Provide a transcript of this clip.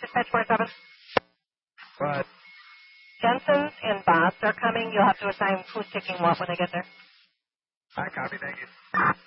Dispatch 47. But Jensen's and Bob's are coming. You'll have to assign who's taking what when they get there. I copy, thank you.